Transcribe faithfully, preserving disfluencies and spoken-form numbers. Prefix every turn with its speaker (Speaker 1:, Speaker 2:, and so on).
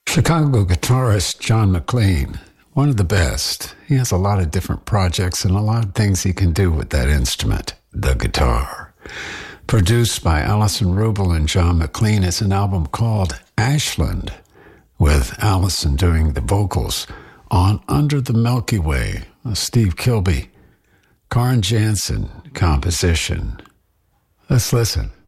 Speaker 1: Chicago guitarist John McLean, one of the best. He has a lot of different projects and a lot of things he can do with that instrument, the guitar. Produced by Allison Rubel and John McLean, is an album called Ashland, with Allison doing the vocals on Under the Milky Way, a Steve Kilbey, Karin Jansen composition. Let's listen.